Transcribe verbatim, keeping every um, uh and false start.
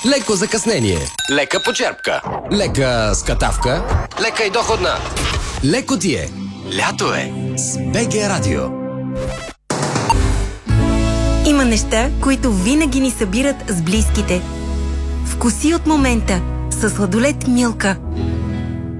леко закъснение, лека почерпка, лека скатавка, лека и доходна. Леко ти е. Лято е. С БГ Радио. Има неща, които винаги ни събират с близките. Вкуси от момента с сладолед Милка.